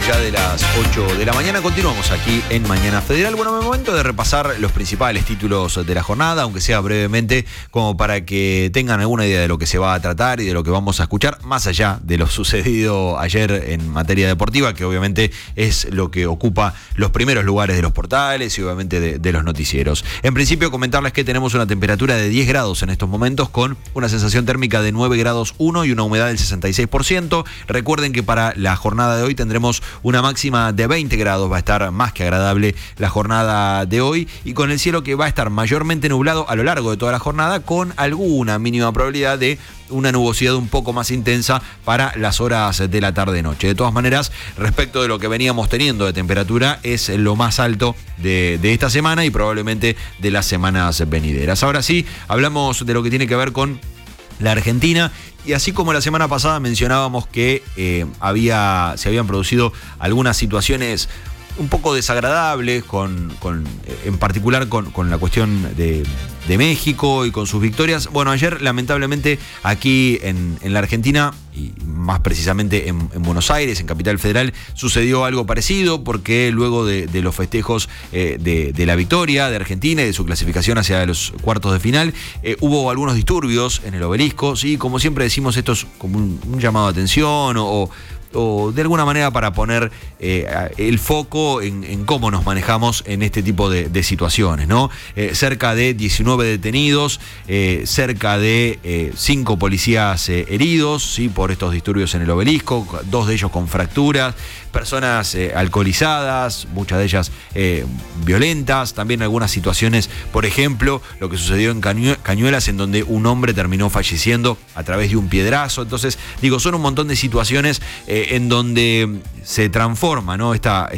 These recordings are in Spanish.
ya de las 8 de la mañana. Continuamos aquí en Mañana Federal. Bueno, momento de repasar los principales títulos de la jornada, aunque sea brevemente, como para que tengan alguna idea de lo que se va a tratar y de lo que vamos a escuchar, más allá de lo sucedido ayer en materia deportiva, que obviamente es lo que ocupa los primeros lugares de los portales y obviamente de los noticieros. En principio, comentarles que tenemos una temperatura de 10 grados en estos momentos, con una sensación térmica de 9 grados 1 y una humedad del 66%. Recuerden que para la jornada de hoy tendremos una máxima de 20 grados, va a estar más que agradable la jornada de hoy, y con el cielo que va a estar mayormente nublado a lo largo de toda la jornada, con alguna mínima probabilidad de una nubosidad un poco más intensa para las horas de la tarde-noche. De todas maneras, respecto de lo que veníamos teniendo de temperatura, es lo más alto de esta semana y probablemente de las semanas venideras. Ahora sí, hablamos de lo que tiene que ver con la Argentina. Y así como la semana pasada mencionábamos que se habían producido algunas situaciones un poco desagradables, en particular con la cuestión de México y con sus victorias. Bueno, ayer lamentablemente aquí en la Argentina, y más precisamente en Buenos Aires, en Capital Federal, sucedió algo parecido, porque luego de los festejos de la victoria de Argentina y de su clasificación hacia los cuartos de final, hubo algunos disturbios en el Obelisco. Sí, como siempre decimos, esto es como un llamado de atención o de alguna manera para poner el foco en cómo nos manejamos en este tipo de situaciones, ¿no? Cerca de 19 detenidos, cerca de 5 policías heridos, ¿sí?, por estos disturbios en el Obelisco, 2 de ellos con fracturas, personas alcoholizadas, muchas de ellas violentas, también algunas situaciones, por ejemplo, lo que sucedió en Cañuelas, en donde un hombre terminó falleciendo a través de un piedrazo. Entonces, digo, son un montón de situaciones en donde se transforma, ¿no?, esta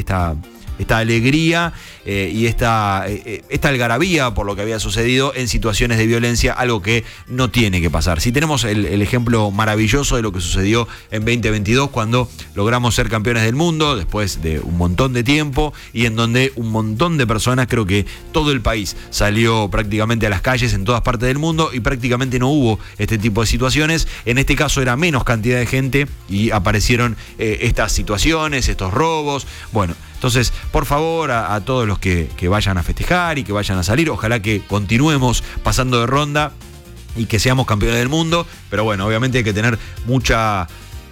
alegría y esta algarabía por lo que había sucedido en situaciones de violencia, algo que no tiene que pasar. Si tenemos el ejemplo maravilloso de lo que sucedió en 2022, cuando logramos ser campeones del mundo después de un montón de tiempo, y en donde un montón de personas, creo que todo el país salió prácticamente a las calles en todas partes del mundo, y prácticamente no hubo este tipo de situaciones. En este caso era menos cantidad de gente y aparecieron estas situaciones, estos robos. Bueno, entonces, por favor, a todos los que vayan a festejar y que vayan a salir, ojalá que continuemos pasando de ronda y que seamos campeones del mundo. Pero bueno, obviamente hay que tener mucha...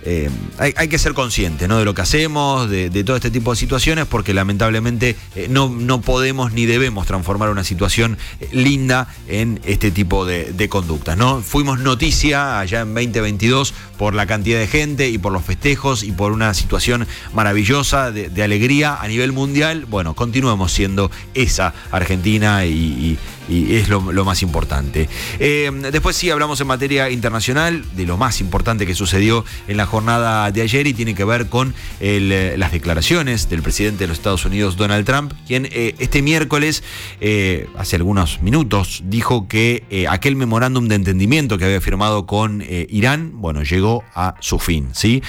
hay que ser consciente, ¿no?, de lo que hacemos, de todo este tipo de situaciones, porque lamentablemente no podemos ni debemos transformar una situación linda en este tipo de conductas, ¿no? Fuimos noticia allá en 2022 por la cantidad de gente y por los festejos y por una situación maravillosa de alegría a nivel mundial. Bueno, continuemos siendo esa Argentina y es lo más importante. Después sí hablamos en materia internacional de lo más importante que sucedió en la jornada de ayer, y tiene que ver con las declaraciones del presidente de los Estados Unidos, Donald Trump, quien este miércoles, hace algunos minutos, dijo que aquel memorándum de entendimiento que había firmado con Irán, bueno, llegó a su fin, ¿sí?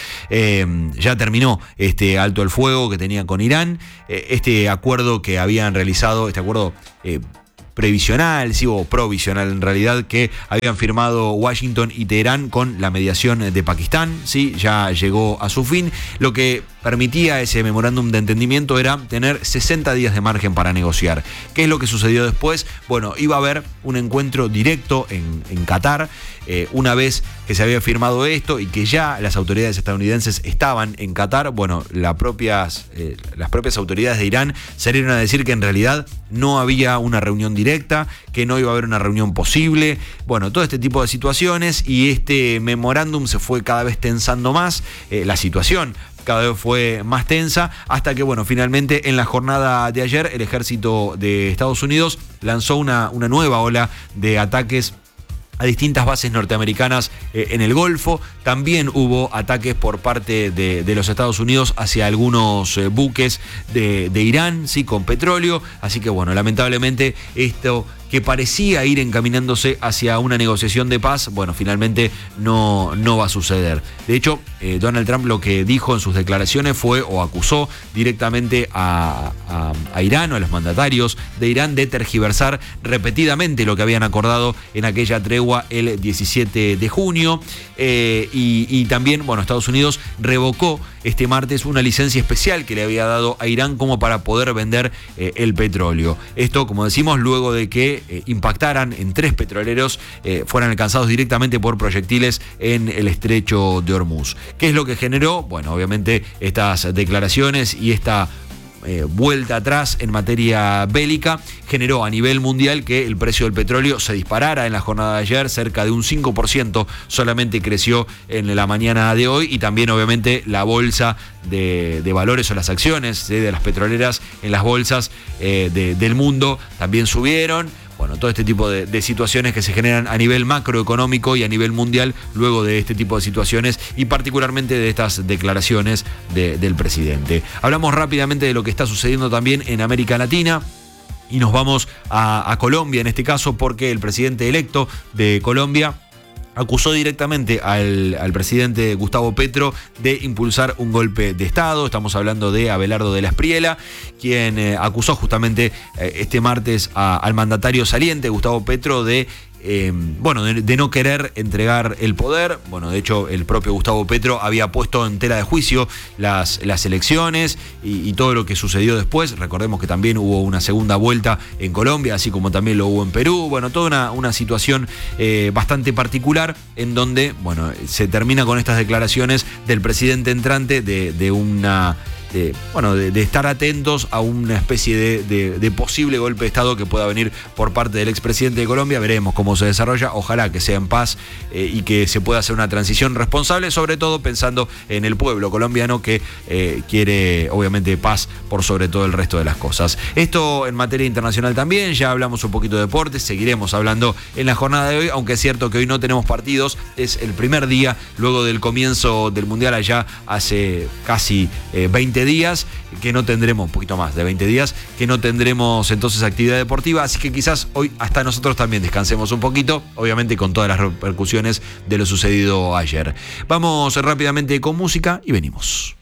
Ya terminó este alto el fuego que tenía con Irán, este acuerdo que habían realizado, este acuerdo previsional, sí, o provisional en realidad, que habían firmado Washington y Teherán con la mediación de Pakistán, sí, ya llegó a su fin. Lo que permitía ese memorándum de entendimiento era tener 60 días de margen para negociar. ¿Qué es lo que sucedió después? Bueno, iba a haber un encuentro directo en Qatar, una vez que se había firmado esto y que ya las autoridades estadounidenses estaban en Qatar. Bueno, las propias autoridades de Irán salieron a decir que en realidad no había una reunión directa, que no iba a haber una reunión posible. Bueno, todo este tipo de situaciones, y este memorándum se fue cada vez tensando más, la situación cada vez fue más tensa, hasta que, bueno, finalmente en la jornada de ayer el ejército de Estados Unidos lanzó una nueva ola de ataques a distintas bases norteamericanas en el Golfo. También hubo ataques por parte de los Estados Unidos hacia algunos buques de Irán, sí, con petróleo. Así que, bueno, lamentablemente esto, que parecía ir encaminándose hacia una negociación de paz, bueno, finalmente no va a suceder. De hecho, Donald Trump lo que dijo en sus declaraciones fue, o acusó directamente a Irán, o a los mandatarios de Irán, de tergiversar repetidamente lo que habían acordado en aquella tregua el 17 de junio. Y también, bueno, Estados Unidos revocó este martes una licencia especial que le había dado a Irán como para poder vender el petróleo. Esto, como decimos, luego de que impactaran en 3 petroleros, fueran alcanzados directamente por proyectiles en el estrecho de Hormuz. ¿Qué es lo que generó? Bueno, obviamente estas declaraciones y esta vuelta atrás en materia bélica generó a nivel mundial que el precio del petróleo se disparara en la jornada de ayer, cerca de un 5% solamente creció en la mañana de hoy, y también obviamente la bolsa de valores o las acciones de las petroleras en las bolsas del mundo también subieron. Bueno, todo este tipo de situaciones que se generan a nivel macroeconómico y a nivel mundial luego de este tipo de situaciones y particularmente de estas declaraciones del presidente. Hablamos rápidamente de lo que está sucediendo también en América Latina. Y nos vamos a Colombia en este caso, porque el presidente electo de Colombia acusó directamente al presidente Gustavo Petro de impulsar un golpe de Estado. Estamos hablando de Abelardo de la Espriella, quien acusó justamente este martes al mandatario saliente, Gustavo Petro, de no querer entregar el poder. Bueno, de hecho, el propio Gustavo Petro había puesto en tela de juicio las elecciones y todo lo que sucedió después. Recordemos que también hubo una segunda vuelta en Colombia, así como también lo hubo en Perú. Bueno, toda una situación bastante particular en donde, bueno, se termina con estas declaraciones del presidente entrante de estar atentos a una especie de posible golpe de Estado que pueda venir por parte del expresidente de Colombia. Veremos cómo se desarrolla, ojalá que sea en paz y que se pueda hacer una transición responsable, sobre todo pensando en el pueblo colombiano que quiere obviamente paz por sobre todo el resto de las cosas. Esto en materia internacional también, ya hablamos un poquito de deportes, seguiremos hablando en la jornada de hoy, aunque es cierto que hoy no tenemos partidos, es el primer día luego del comienzo del Mundial allá hace casi 20 días, que no tendremos, un poquito más de 20 días, que no tendremos entonces actividad deportiva, así que quizás hoy hasta nosotros también descansemos un poquito, obviamente con todas las repercusiones de lo sucedido ayer. Vamos rápidamente con música y venimos.